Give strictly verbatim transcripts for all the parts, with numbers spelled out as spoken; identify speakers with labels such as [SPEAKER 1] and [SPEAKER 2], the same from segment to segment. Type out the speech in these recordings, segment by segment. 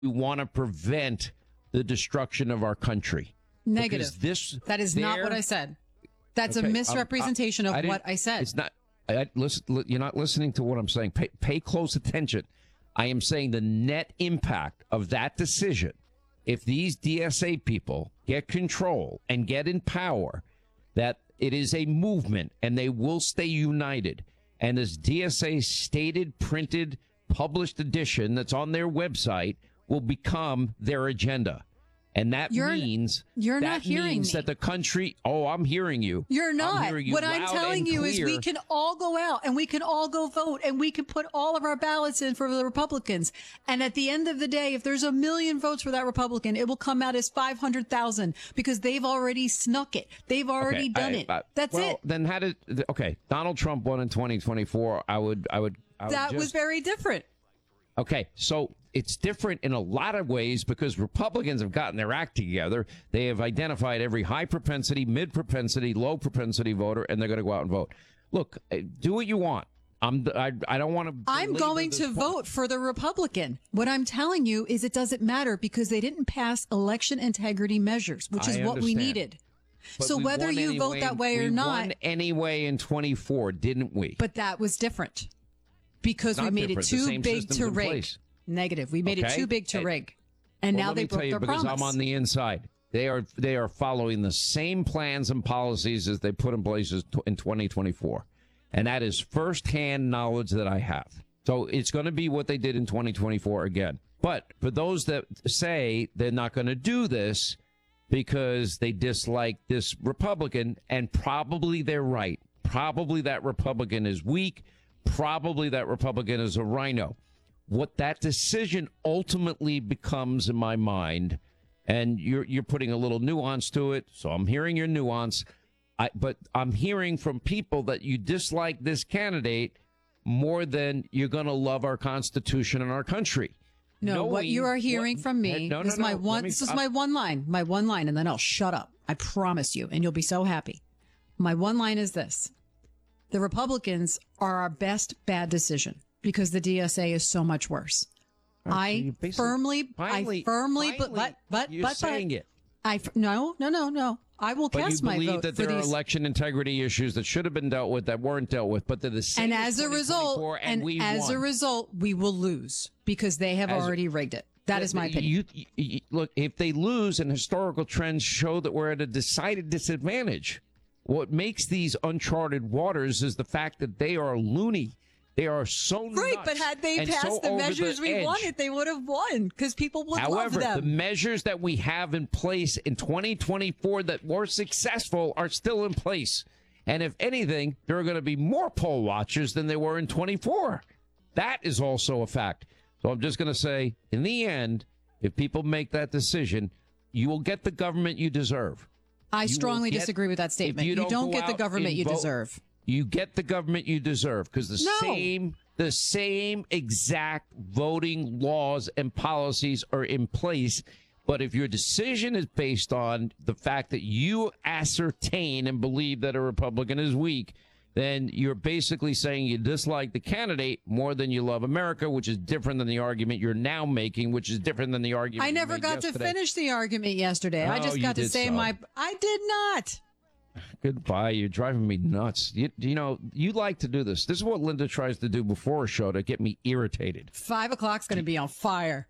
[SPEAKER 1] we want to prevent the destruction of our country.
[SPEAKER 2] Negative.
[SPEAKER 1] Because this,
[SPEAKER 2] that is not
[SPEAKER 1] there-
[SPEAKER 2] what I said. That's
[SPEAKER 1] Okay,
[SPEAKER 2] a
[SPEAKER 1] um,
[SPEAKER 2] misrepresentation
[SPEAKER 1] I- I
[SPEAKER 2] of
[SPEAKER 1] didn't-
[SPEAKER 2] what I said.
[SPEAKER 1] It's not. I, I- listen, li- you're not listening to what I'm saying. Pay, pay close attention. I am saying the net impact of that decision, if these D S A people get control and get in power, that it is a movement and they will stay united. And this D S A stated, printed, published edition that's on their website will become their agenda. And that
[SPEAKER 2] You're-
[SPEAKER 1] means
[SPEAKER 2] you're
[SPEAKER 1] that
[SPEAKER 2] not hearing
[SPEAKER 1] means
[SPEAKER 2] me.
[SPEAKER 1] that the country. Oh, I'm hearing you.
[SPEAKER 2] You're not.
[SPEAKER 1] I'm hearing you
[SPEAKER 2] What I'm
[SPEAKER 1] loud
[SPEAKER 2] telling
[SPEAKER 1] and
[SPEAKER 2] you is we
[SPEAKER 1] clear.
[SPEAKER 2] can all go out and we can all go vote and we can put all of our ballots in for the Republicans. And at the end of the day, if there's a million votes for that Republican, it will come out as five hundred thousand because they've already snuck it. They've already
[SPEAKER 1] Okay,
[SPEAKER 2] done
[SPEAKER 1] I-
[SPEAKER 2] it.
[SPEAKER 1] I-
[SPEAKER 2] That's
[SPEAKER 1] well,
[SPEAKER 2] it.
[SPEAKER 1] Then how did? Okay, Donald Trump won in twenty twenty-four. I would. I would. I would
[SPEAKER 2] That
[SPEAKER 1] just,
[SPEAKER 2] was very different.
[SPEAKER 1] Okay, so it's different in a lot of ways because Republicans have gotten their act together. They have identified every high propensity, mid propensity, low propensity voter, and they're going to go out and vote. Look, uh, do what you want. I'm. I, I don't want to.
[SPEAKER 2] I'm going to vote for the Republican. What I'm telling you is it doesn't matter because they didn't pass election integrity measures, which is
[SPEAKER 1] I
[SPEAKER 2] what we
[SPEAKER 1] understand.
[SPEAKER 2] needed.
[SPEAKER 1] But
[SPEAKER 2] So
[SPEAKER 1] we
[SPEAKER 2] whether
[SPEAKER 1] won
[SPEAKER 2] you
[SPEAKER 1] anyway,
[SPEAKER 2] vote that way or
[SPEAKER 1] we
[SPEAKER 2] not,
[SPEAKER 1] won anyway in twenty-four, didn't we?
[SPEAKER 2] but that was different because we
[SPEAKER 1] Not
[SPEAKER 2] made it
[SPEAKER 1] different. The
[SPEAKER 2] too
[SPEAKER 1] same
[SPEAKER 2] big
[SPEAKER 1] system's
[SPEAKER 2] to
[SPEAKER 1] in
[SPEAKER 2] rig.
[SPEAKER 1] place.
[SPEAKER 2] Negative. We made it
[SPEAKER 1] Okay.
[SPEAKER 2] too big to
[SPEAKER 1] And-
[SPEAKER 2] rig, and
[SPEAKER 1] Well,
[SPEAKER 2] now
[SPEAKER 1] let
[SPEAKER 2] they
[SPEAKER 1] me
[SPEAKER 2] broke
[SPEAKER 1] tell you,
[SPEAKER 2] their
[SPEAKER 1] because
[SPEAKER 2] promise.
[SPEAKER 1] I'm on the inside. They are they are following the same plans and policies as they put in place as tw- in twenty twenty-four, and that is firsthand knowledge that I have. So it's going to be what they did in twenty twenty-four again. But for those that say they're not going to do this because they dislike this Republican, and probably they're right. Probably that Republican is weak. Probably that Republican is a rhino. What that decision ultimately becomes in my mind, and you're you're putting a little nuance to it, so I'm hearing your nuance. I, but I'm hearing from people that you dislike this candidate more than you're going to love our Constitution and our country.
[SPEAKER 2] No, what
[SPEAKER 1] Knowing
[SPEAKER 2] you are hearing
[SPEAKER 1] what-
[SPEAKER 2] from me
[SPEAKER 1] no, no,
[SPEAKER 2] is my
[SPEAKER 1] no,
[SPEAKER 2] one.
[SPEAKER 1] let me-
[SPEAKER 2] This is
[SPEAKER 1] I'm-
[SPEAKER 2] my one line. My one line, and then I'll shut up. I promise you, and you'll be so happy. My one line is this: the Republicans are our best bad decision because the D S A is so much worse.
[SPEAKER 1] All right, so
[SPEAKER 2] I
[SPEAKER 1] you basically-
[SPEAKER 2] firmly,
[SPEAKER 1] finally-
[SPEAKER 2] I firmly, but
[SPEAKER 1] finally,
[SPEAKER 2] but but
[SPEAKER 1] you're
[SPEAKER 2] but
[SPEAKER 1] saying
[SPEAKER 2] but,
[SPEAKER 1] it.
[SPEAKER 2] I f- no no no no. I will
[SPEAKER 1] But you
[SPEAKER 2] cast my
[SPEAKER 1] believe
[SPEAKER 2] vote
[SPEAKER 1] that
[SPEAKER 2] for
[SPEAKER 1] there are
[SPEAKER 2] these.
[SPEAKER 1] election integrity issues that should have been dealt with that weren't dealt with, but they're the same.
[SPEAKER 2] And as a result,
[SPEAKER 1] and,
[SPEAKER 2] and
[SPEAKER 1] we
[SPEAKER 2] as
[SPEAKER 1] won.
[SPEAKER 2] a result, we will lose because they have
[SPEAKER 1] As-
[SPEAKER 2] already rigged it. That is my opinion.
[SPEAKER 1] You, you, you- look, if they lose and historical trends show that we're at a decided disadvantage, what makes these uncharted waters is the fact that they are loony. They are so
[SPEAKER 2] Right,
[SPEAKER 1] nuts
[SPEAKER 2] but had they
[SPEAKER 1] and
[SPEAKER 2] passed
[SPEAKER 1] so
[SPEAKER 2] the
[SPEAKER 1] over
[SPEAKER 2] measures
[SPEAKER 1] the
[SPEAKER 2] we
[SPEAKER 1] edge.
[SPEAKER 2] wanted, they would have won because people would
[SPEAKER 1] However,
[SPEAKER 2] love
[SPEAKER 1] the
[SPEAKER 2] them.
[SPEAKER 1] measures that we have in place in twenty twenty-four that were successful are still in place. And if anything, there are going to be more poll watchers than there were in twenty-four. That is also a fact. So I'm just going to say, in the end, if people make that decision, you will get the government you deserve.
[SPEAKER 2] I
[SPEAKER 1] you will
[SPEAKER 2] strongly
[SPEAKER 1] get-
[SPEAKER 2] disagree with that
[SPEAKER 1] if
[SPEAKER 2] statement.
[SPEAKER 1] you
[SPEAKER 2] You
[SPEAKER 1] don't
[SPEAKER 2] don't
[SPEAKER 1] go
[SPEAKER 2] get the
[SPEAKER 1] out
[SPEAKER 2] government
[SPEAKER 1] and
[SPEAKER 2] you
[SPEAKER 1] vote-
[SPEAKER 2] deserve.
[SPEAKER 1] You get the government you deserve because the
[SPEAKER 2] No.
[SPEAKER 1] same the same exact voting laws and policies are in place. But if your decision is based on the fact that you ascertain and believe that a Republican is weak, then you're basically saying you dislike the candidate more than you love America, which is different than the argument you're now making, which is different than the argument
[SPEAKER 2] I
[SPEAKER 1] you
[SPEAKER 2] never
[SPEAKER 1] made
[SPEAKER 2] got to
[SPEAKER 1] yesterday.
[SPEAKER 2] finish the argument yesterday. I
[SPEAKER 1] Oh,
[SPEAKER 2] just
[SPEAKER 1] you
[SPEAKER 2] got to
[SPEAKER 1] did
[SPEAKER 2] say
[SPEAKER 1] so.
[SPEAKER 2] my. I did not.
[SPEAKER 1] Goodbye. You're driving me nuts. You, you know, you like to do this. This is what Linda tries to do before a show to get me irritated.
[SPEAKER 2] Five o'clock's going to be on fire.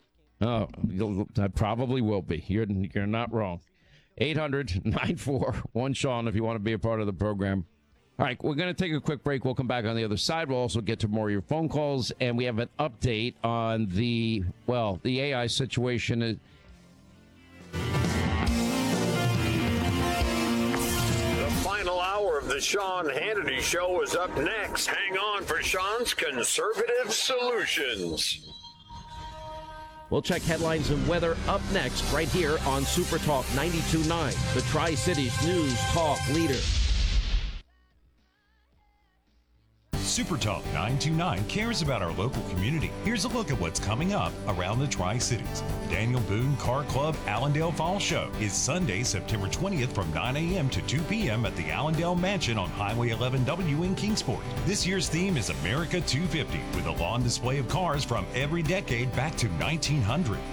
[SPEAKER 1] Oh, you'll, I probably will be. You're, you're not wrong. eight hundred nine four one Sean if you want to be a part of the program. All right, we're going to take a quick break. We'll come back on the other side. We'll also get to more of your phone calls, and we have an update on the, well, the A I situation.
[SPEAKER 3] Final hour of the Sean Hannity Show is up next. Hang on for Sean's Conservative Solutions.
[SPEAKER 1] We'll check headlines and weather up next right here on Super Talk ninety-two point nine, the Tri-Cities News Talk leader.
[SPEAKER 4] Super Talk nine two nine cares about our local community. Here's a look at what's coming up around the Tri-Cities. Daniel Boone Car Club Allendale Fall Show is Sunday, September twentieth from nine a.m. to two p.m. at the Allendale Mansion on Highway eleven W in Kingsport. This year's theme is America two fifty with a lawn display of cars from every decade back to nineteen hundred.